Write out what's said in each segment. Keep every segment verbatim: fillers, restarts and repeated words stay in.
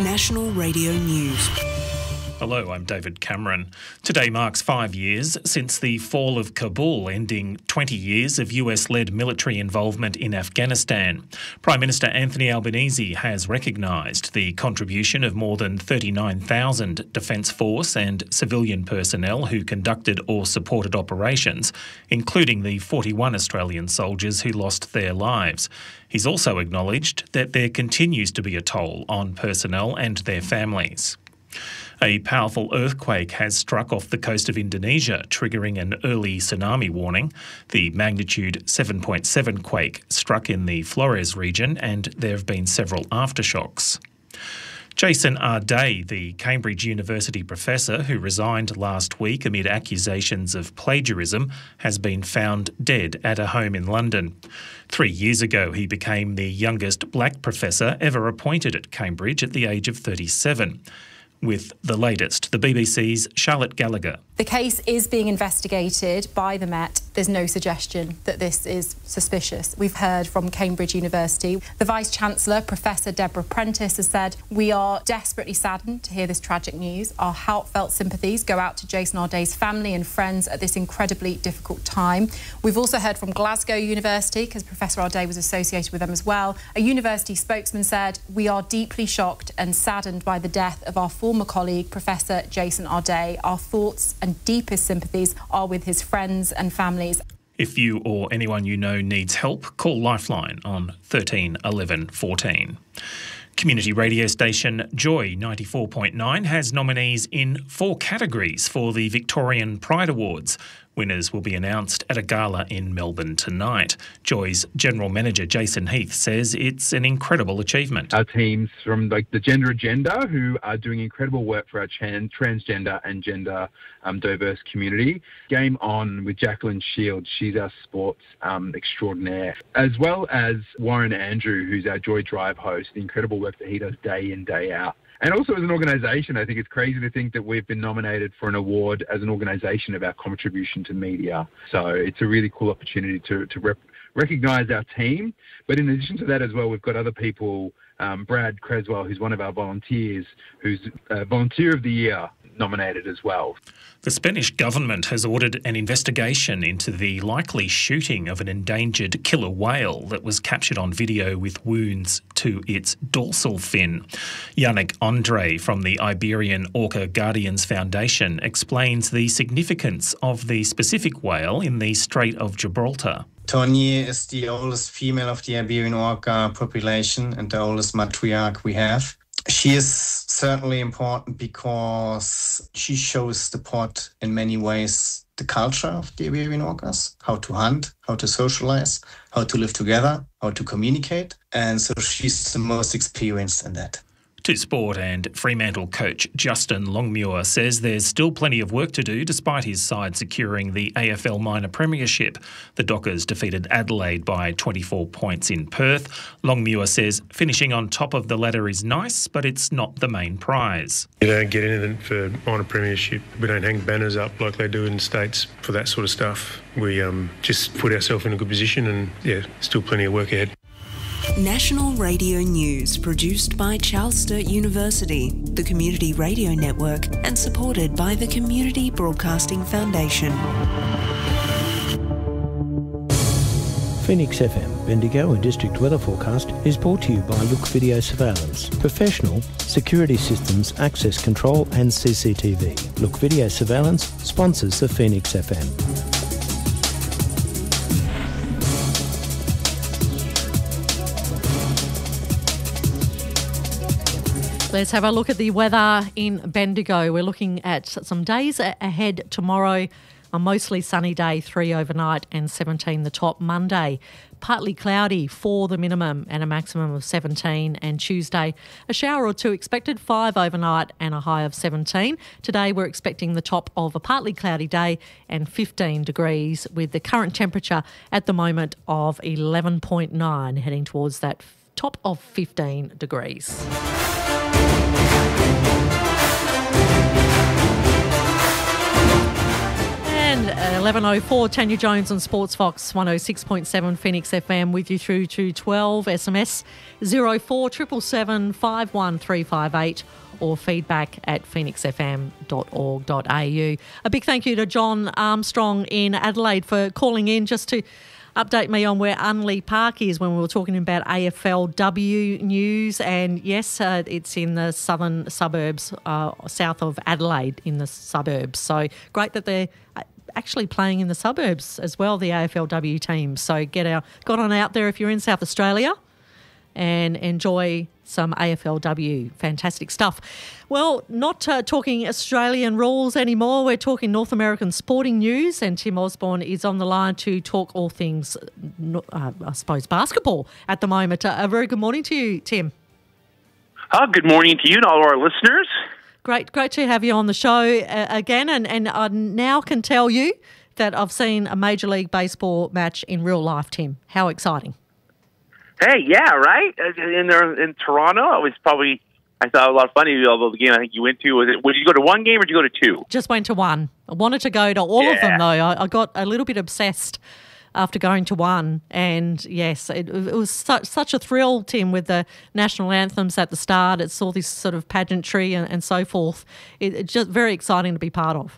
National Radio News. Hello, I'm David Cameron. Today marks five years since the fall of Kabul, ending twenty years of U S-led military involvement in Afghanistan. Prime Minister Anthony Albanese has recognised the contribution of more than thirty-nine thousand Defence Force and civilian personnel who conducted or supported operations, including the forty-one Australian soldiers who lost their lives. He's also acknowledged that there continues to be a toll on personnel and their families. A powerful earthquake has struck off the coast of Indonesia, triggering an early tsunami warning. The magnitude seven point seven quake struck in the Flores region, and there have been several aftershocks. Jason Ardai, the Cambridge University professor who resigned last week amid accusations of plagiarism, has been found dead at a home in London. Three years ago, he became the youngest black professor ever appointed at Cambridge at the age of thirty-seven. With the latest, the B B C's Charlotte Gallagher. The case is being investigated by the Met. There's no suggestion that this is suspicious. We've heard from Cambridge University. The Vice-Chancellor, Professor Deborah Prentice, has said, "We are desperately saddened to hear this tragic news. Our heartfelt sympathies go out to Jason Ardai's family and friends at this incredibly difficult time." We've also heard from Glasgow University, because Professor Ardai was associated with them as well. A university spokesman said, "We are deeply shocked and saddened by the death of our former colleague, Professor Jason Ardai. Our thoughts and deepest sympathies are with his friends and families." If you or anyone you know needs help, call Lifeline on thirteen eleven fourteen. Community radio station Joy ninety-four point nine has nominees in four categories for the Victorian Pride Awards. Winners will be announced at a gala in Melbourne tonight. Joy's General Manager Jason Heath says it's an incredible achievement. Our teams from like the Gender Agenda, who are doing incredible work for our trans, transgender and gender um, diverse community. Game On with Jacqueline Shields, she's our sports um, extraordinaire. As well as Warren Andrew, who's our Joy Drive host, the incredible work that he does day in, day out. And also as an organisation, I think it's crazy to think that we've been nominated for an award as an organisation of our contribution to media. So it's a really cool opportunity to, to rep- recognise our team. But in addition to that as well, we've got other people, um, Brad Creswell, who's one of our volunteers, who's uh, Volunteer of the Year nominated as well. The Spanish government has ordered an investigation into the likely shooting of an endangered killer whale that was captured on video with wounds to its dorsal fin. Yannick Andre from the Iberian Orca Guardians Foundation explains the significance of the specific whale in the Strait of Gibraltar. Tonje is the oldest female of the Iberian orca population and the oldest matriarch we have. She is certainly important because she shows the pod in many ways the culture of the Iberian orcas, how to hunt, how to socialize, how to live together, how to communicate. And so she's the most experienced in that. To sport, and Fremantle coach Justin Longmuir says there's still plenty of work to do despite his side securing the A F L minor premiership. The Dockers defeated Adelaide by twenty-four points in Perth. Longmuir says finishing on top of the ladder is nice, but it's not the main prize. You don't get anything for minor premiership. We don't hang banners up like they do in the States for that sort of stuff. We um, just put ourselves in a good position and, yeah, still plenty of work ahead. National Radio News, produced by Charles Sturt University, the Community Radio Network, and supported by the Community Broadcasting Foundation. Phoenix F M, Bendigo and District Weather Forecast is brought to you by Look Video Surveillance. Professional security systems, access control and C C T V. Look Video Surveillance sponsors the Phoenix F M. Let's have a look at the weather in Bendigo. We're looking at some days ahead tomorrow. A mostly sunny day, three overnight and seventeen the top. Monday, partly cloudy, four the minimum and a maximum of seventeen. And Tuesday, a shower or two expected, five overnight and a high of seventeen. Today we're expecting the top of a partly cloudy day and fifteen degrees with the current temperature at the moment of eleven point nine, heading towards that top of fifteen degrees. And eleven oh four, Tanya Jones on Sports Fox one oh six point seven Phoenix F M with you through to twelve. S M S zero four seven seven five one three five eight or feedback at phoenix f m dot org dot a u. A big thank you to John Armstrong in Adelaide for calling in just to update me on where Unley Park is when we were talking about A F L W news. And yes, uh, it's in the southern suburbs, uh, south of Adelaide in the suburbs. So great that they're actually playing in the suburbs as well, the A F L W team. So get out, got on out there if you're in South Australia and enjoy some A F L W. Fantastic stuff. Well, not uh, talking Australian rules anymore. We're talking North American sporting news, and Tim Osborne is on the line to talk all things, uh, I suppose, basketball at the moment. Uh, a very good morning to you, Tim. Uh, good morning to you and all our listeners. Great, great to have you on the show uh, again, and, and I now can tell you that I've seen a Major League Baseball match in real life, Tim. How exciting. Hey, yeah, right? In there in Toronto, it was probably, I thought, a lot of fun. Although the game I think you went to, was it, would you go to one game or did you go to two? Just went to one. I wanted to go to all yeah. of them, though. I, I got a little bit obsessed after going to one. And, yes, it, it was such, such a thrill, Tim, with the national anthems at the start. It's all this sort of pageantry and, and so forth. It, it's just very exciting to be part of.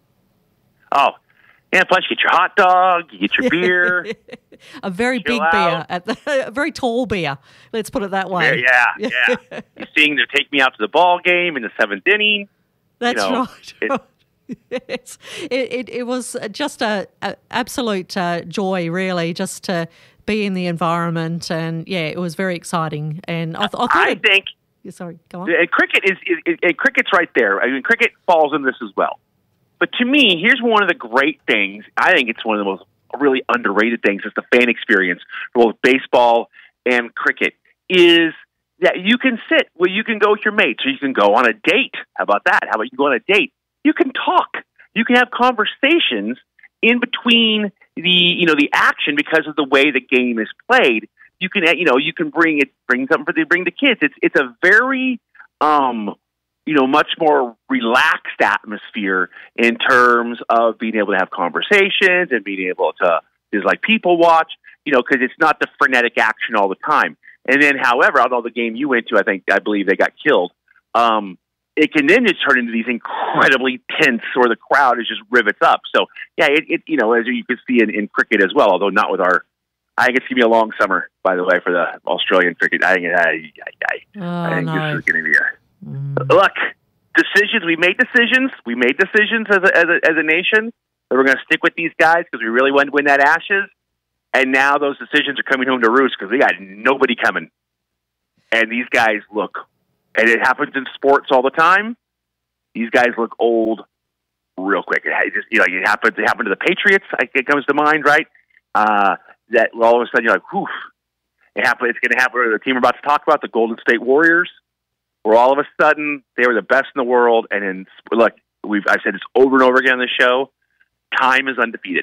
Oh, yeah, plus you get your hot dog, you get your beer. A very big out. beer, at the, a very tall beer, let's put it that way. Yeah, yeah, yeah. You're seeing them take me out to the ball game in the seventh inning. That's you know, right. It, it's, it, it, it was just a, a absolute uh, joy, really, just to be in the environment. And, yeah, it was very exciting. And I, th- I, thought I it, think... Sorry, go on. And cricket is, is, is cricket's right there. I mean, cricket falls in this as well. But to me, here's one of the great things. I think it's one of the most really underrated things is the fan experience for both baseball and cricket is that you can sit where you can go with your mates or you can go on a date. How about that? How about you go on a date? You can talk. You can have conversations in between the, you know, the action because of the way the game is played. You can, you know, you can bring it, bring something for the, bring the kids. It's, it's a very, um, you know, much more relaxed atmosphere in terms of being able to have conversations and being able to just like people watch, you know, because it's not the frenetic action all the time. And then, however, although the game you went to, I think, I believe they got killed, um, it can then just turn into these incredibly tense where the crowd is just rivets up. So, yeah, it, it you know, as you can see in, in cricket as well, although not with our, I think it's going to be a long summer, by the way, for the Australian cricket. I think, I, I, I, oh, I think no. this is going to be a... Look, decisions. We made decisions. We made decisions as a, as a, as a nation that we're going to stick with these guys because we really wanted to win that Ashes. And now those decisions are coming home to roost because we got nobody coming. And these guys look, and it happens in sports all the time. These guys look old real quick. It just, you know, it happens. It happened to the Patriots. It comes to mind, right? Uh, that all of a sudden you're like, whew. It happened. It's going to happen to the team we're about to talk about, the Golden State Warriors. Where all of a sudden they were the best in the world, and in look, we've I've said this over and over again on the show. Time is undefeated.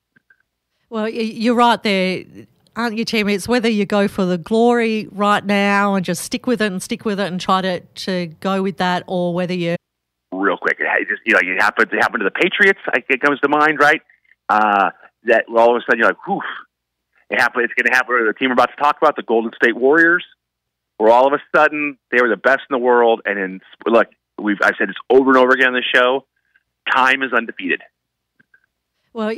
Well, you're right there, aren't you, Tim? It's whether you go for the glory right now and just stick with it and stick with it and try to, to go with that, or whether you real quick. It just you know it happened. It happened to the Patriots. It comes to mind, right? Uh, that all of a sudden you're like, whew. It happened. It's going to happen to the team we're about to talk about, the Golden State Warriors. Where all of a sudden they were the best in the world, and in look, we've I've said this over and over again on the show. Time is undefeated.